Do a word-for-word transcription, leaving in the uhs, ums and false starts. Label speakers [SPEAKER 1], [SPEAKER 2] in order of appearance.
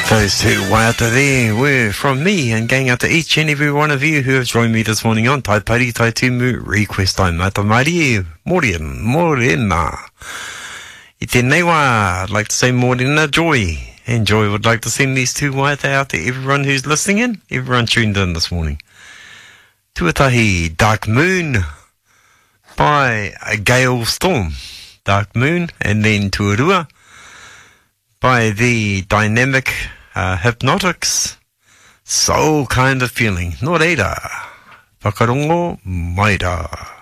[SPEAKER 1] Those two waiata there were from me, and going out to each and every one of you who have joined me this morning on Tai Pari Tai Tumu Request Time. Mata Marie, Morien, Morena. I tēnei wā, I'd like to say Morena Joy. And Joy would like to send these two waiata out to everyone who's listening in, everyone tuned in this morning. Tuatahi, Dark Moon, by a Gale Storm. Dark Moon, and then Tuarua, by the Dynamic uh, Hypnotics, Soul Kind of Feeling. Nō reira, whakarongo mai rā.